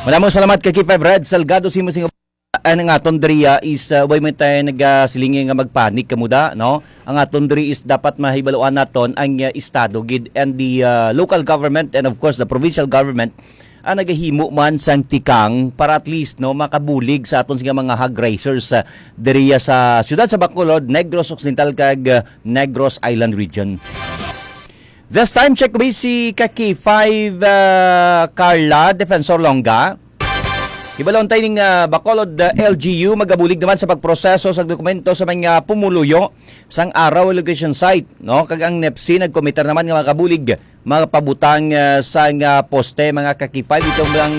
Maraming salamat kay K5 Red Salgado si Musing ang aton diriya is way man tayo nagsilingi nga magpanik kamuda no. Ang aton diri is dapat mahibaluan naton ang estado gid and the local government and of course the provincial government ang nagahimo man sang tikang para at least no makabulig sa aton mga hog raisers diriya sa siyudad sa Bacolod, Negros Occidental kag Negros Island region. This time, check ko si Kaki 5 Carla, Defensor Longga. Ibalon tayo ng Bacolod LGU, magabulig naman sa pagproseso sa dokumento sa mga pumuluyo sang araw location site. No? Kagang NEPC, nagkomiter naman ng mga kabulig, mga pabutang sa poste, mga Kaki 5. Itong lang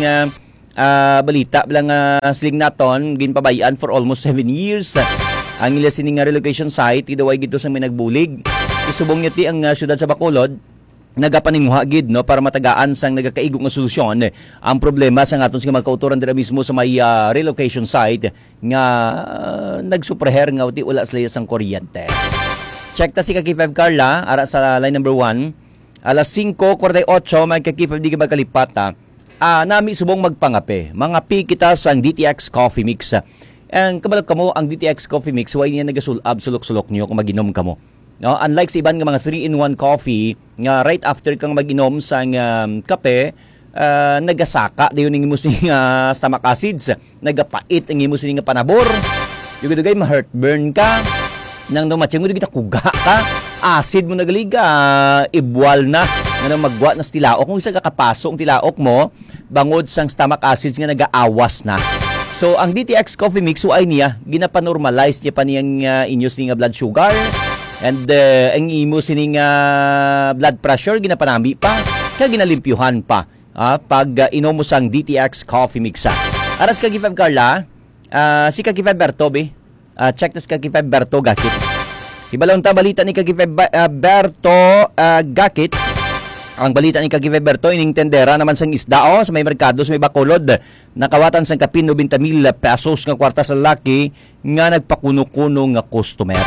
balita, lang siling naton, ginpabayaan for almost 7 years. Ang ila sining relocation site, idaway gito sa may nagbulig. Isubong niya ang siyudad sa Bacolod, nagapaninguha gid no para matagaan sang nagakaigong nga solusyon ang problema sa aton sa mga kauturan dira mismo sa may relocation site nga nagsupreher nga uti wala sila sang kuryente. Check ta si Kaki 5 Carla ara sa line number 1. Alas 5:48 may Kaki 5 di ka kalipata. Nami subong magpangape. Mangapi kita sang DTX Coffee Mix. Ang kabalak kamo ang DTX Coffee Mix way niya nagasulab sulok-sulok niyo kung maginom kamo. No, unlike sa iban nga mga 3-in-1 coffee nga right after kang mag-inom sa kape, nagasaka dayon ning imo sing stomach acids, nagapait ang imo sing panabor. Dugay ma-heartburn ka. Nang dumatsing mo kita kuga ka. Acid mo nagaliga, ibwal na nga magwa na tilaok kung isa kakapaso ang tilaok mo bangod sang stomach acids nga nagaawas na. So ang DTX Coffee Mix ay niya ginapanormalize niya pa niyang inyo sing blood sugar. And ang imo sining blood pressure ginapanami pa kaya ginalimpyuhan pa pag inom mo sang DTX Coffee Mix. Aras Kaki 5 Carla, si Kaki 5 Berto be. Check tas Kaki 5 Berto Gakit. Ibalon ta balita ni Kaki 5 Berto Gakit. Ang balita ni Kaki 5 Berto ining tendera naman sang isda sa may merkado sa may Bacolod. Nakawatan sang kapin 90,000 pesos nga kwarta sa laki nga nagpakuno-kuno nga customer.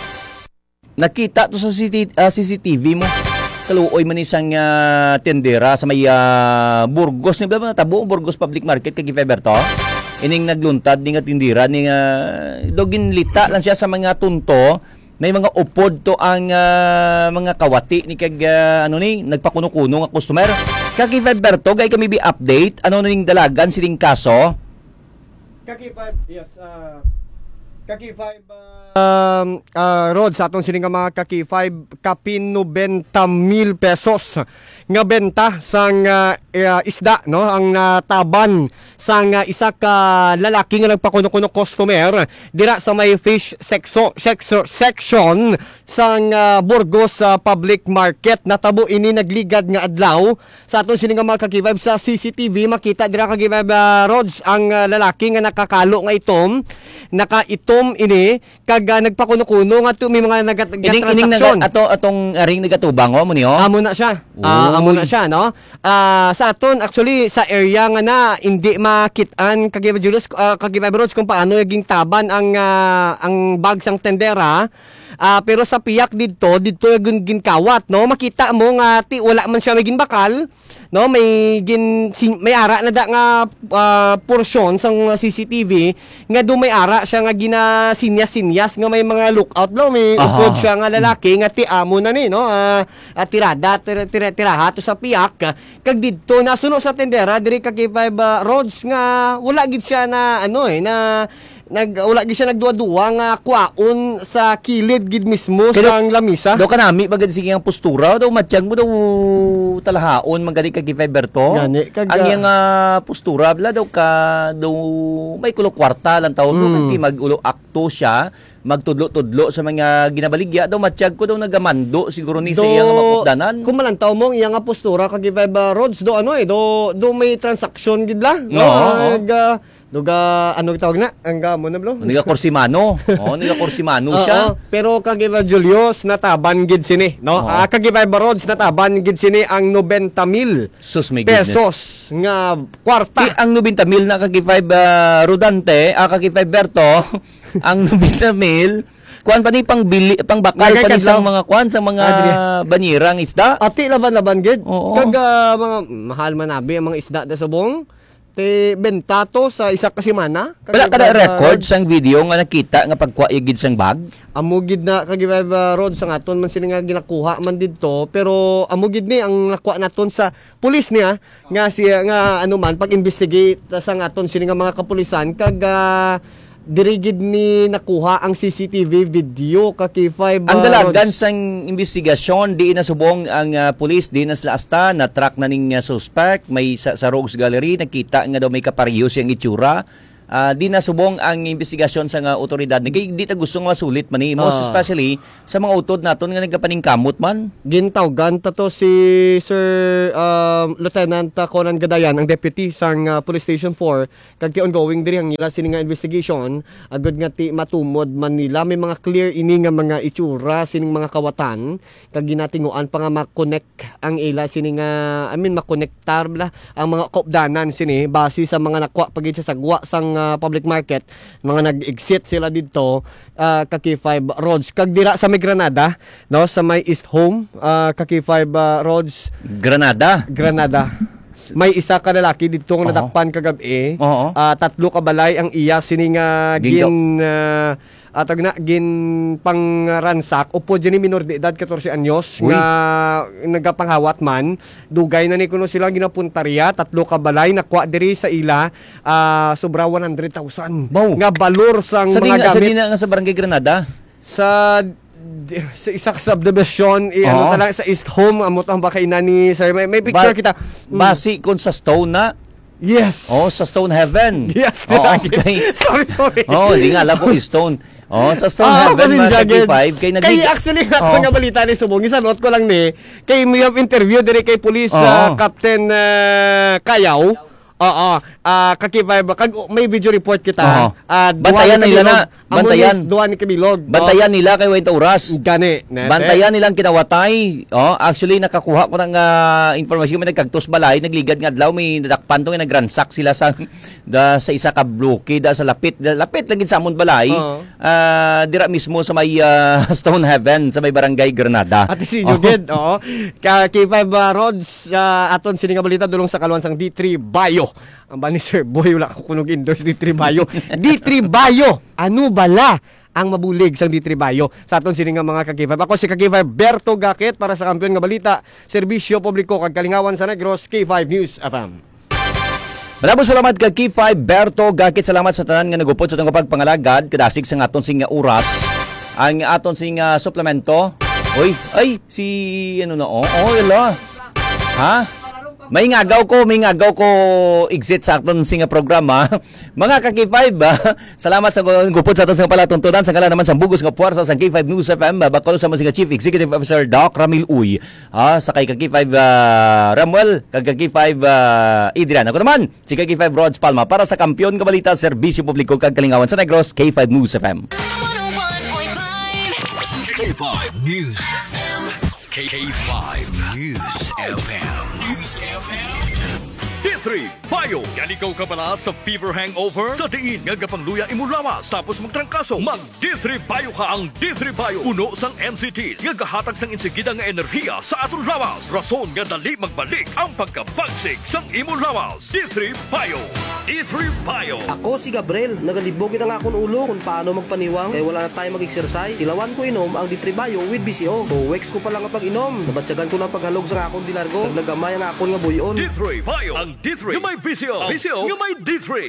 Nakita to sa CCTV mo. Kaluoy man isang tendera sa may Burgos. Ni ba natabo Burgos Public Market kay Feberto? Ining nagluntad ni nga tindira ni dogin lita lang siya sa mga tunto. May mga upod to ang mga kawati ni kag nagpakuno-kuno nga customer. Kaki Feberto gay kami bi update ano ning dalagan sining kaso? Kaki 5 yes Kaki 5 road sa atong sining mga Kaki 5 kapin 90,000 pesos nga benta sang isda no ang taban sang isa ka lalaki nga nagpakuno-kuno customer dira sa may fish section sang Burgos Public Market. Natabo ini nagligad nga adlaw sa atong sining mga Kaki 5 sa CCTV makita dira Kaki 5 roads ang lalaki nga nakakalo nga nakaitom ini kag nagpakuno-kuno nga may mga nagtransaksyon. Atong ring nagatubang mo niyo. Amo na siya. Amo na siya no. Sa aton actually sa area nga na hindi makitaan kag Julius kag Roads kung paano naging taban ang bag sang tendera. Pero sa piyak dito ginkawat no makita mo nga wala man siya may ginbakal no may ara na da nga porsyon sang CCTV nga do may ara siya nga ginasinyas nga may mga lookout no may upod siya nga lalaki nga amo na ni no tiraha to sa piyak kag didto nasuno sa tendera diri kag 5 roads nga wala gid siya na wala gid siya nagduwa-duwa nga kwaon sa kilid gid mismo sang lamisa. Do kanami bagad sige ang postura daw matiyang mo daw talahaon magadi kag Fiberto. Ang yang postura bla daw may kulo kwarta lang taon hindi magulo akto siya magtudlo-tudlo sa mga ginabaligya daw matiyag ko daw nagamando siguro ni sa iyang mapugdanan. Kung malantaw mo iyang postura kag roads do do may transaction gid la. Duga tawag na? Ang mo na blo? Niga Corsimano. Niga Corsimano siya. Pero kagiba Julius nataban gid sini, no? Kagiba Roads nataban gid sini ang 90,000 pesos nga kwarta. Ang 90,000 na kagiba Rodante, kagiba Berto, ang 90,000 kuan pa ni pang bakal pa ni sang mga kuan sa mga banyerang isda. Ati laban gid. Kag mga mahal man abi ang mga isda da subong. te benta to sa isa ka semana. Wala ka na record sang video nga nakita nga pagkuhaigid sang bag? Amugid na kagibay road sa ngaton man sila nga ginakuha man didto, pero amugid ni ang nakuha naton sa pulis niya nga siya nga ano man pag-investigate sa ngaton sila nga mga kapulisan kag dirigid ni nakuha ang CCTV video kaki 5 Ang dalagan sang investigasyon di na subong ang pulis di na sila asta na track na ning suspect may sa Rogues Gallery nakita nga daw may kapariyo siyang itsura. Di na subong ang investigasyon sa nga otoridad. Di ta gustong masulit man ni most especially sa mga utod naton nga nagapaningkamot man. Gintawgan ta to si Sir Lieutenant Conan Gadayan ang deputy sang Police Station 4 kag ongoing diri ang ila sini nga investigation agud nga ti matumod man nila may mga clear ini nga mga itsura sining mga kawatan kag ginatinguan pa nga ma-connect ang ila sini nga makonektar bla ang mga kopdanan sini base sa mga nakuha pagid sa sagwa sang public market mga nag-exit sila dito kaki 5 roads kag dira sa may Granada no sa may East Home kaki 5 roads Granada may isa ka lalaki dito nga nadakpan kagabi tatlo ka balay ang iya sini nga gin pang ransak upo dyan ni minor de edad 14 anyos nga nagapanghawat man dugay na ni kuno sila ginapuntarya tatlo ka balay nakuha diri sa ila sobra 100,000 nga balor sang mga gamit sa dina nga sa Barangay Granada sa isa ka subdivision ano talaga sa East Home amot ang bakainan ni sir may picture kita basi kon sa Stone na. Yes. Sa Stone Heaven. Yes. Okay. sorry. Di nga alam ko Stone. sa Stone Heaven mga kaki 5 kay actually nga balita ni Subong isanot ko lang ni kay may have interview dire kay police Captain Kayaw. Kaki 5 kag may video report kita. Bantayan nila na. Duha ni Kabilog. Bantayan nila kay Wayne Oras. Gani. Bantayan nilang kinawatay. Actually nakakuha ko ng informasyon may nagkagtos balay, nagligad nga adlaw may nadakpan tong nagransak sila sa isa ka bloke sa lapit lang gid sa amon balay. Dira mismo sa may Stone Heaven sa may Barangay Granada. At sinyo gid, Kaki 5 roads aton sini nga balita dulong sa kaluan sang D3 Bayo. Ang ba ni Sir Boy, wala ko kunog endorse D3 Bayo. D3 Bayo! Ano bala ang mabulig sa D3 Bayo? Sa aton sini nga mga Kaki 5. Ako si Kaki 5 Berto Gakit para sa Kampiyon nga Balita, Serbisyo Publiko kag Kalingawan sa Negros, K5 News FM. Maraming salamat kay K5 Berto Gakit. Salamat sa tanan nga nagupod sa itong pagpangalagad. Kadasig sa aton sing oras. Ang aton sing suplemento. Si yala. Ha? May ngagaw ko exit sa aton singa programa. Mga Kaki 5, salamat sa gupod sa aton sa palatuntunan sa kala naman sa bugos nga puwersa sa K5 News FM. Bakol sa mga Chief Executive Officer Doc Ramil Uy. Sa kay Kaki 5 Ramuel, kag Kaki 5 Adrian. Ako naman si Kaki 5 Rods Palma para sa Kampiyon nga Balita, Serbisyo Publiko kag Kalingawan sa Negros, K5 News FM. K5 News FM. K5 News FM. News FM. D3 Bayo. Yan ikaw ka pala sa fever hangover? Sa diin nga pangluya imulawas tapos magtrangkaso. Mag D3 Bayo ka ang D3 Bayo. Uno sang NCT. Nga kahatag sang insigida nga enerhiya sa aton lawas. Rason nga dali magbalik ang pagkabagsig sang imulawas. D3 Bayo. D3 Bayo. Ako si Gabriel. Nagalibogin ang akong ulo kung paano magpaniwang. Kaya wala na tayo mag-exercise. Ilawan ko inom ang D3 Bayo with BCO. 2 weeks ko pa lang ang pag-inom. Nabatsagan ko ng paghalog sa akong dilargo. Nagamay ang akong nga buyon. D3 Bayo. Ang D3 nga may VCO. VCO nga may D3.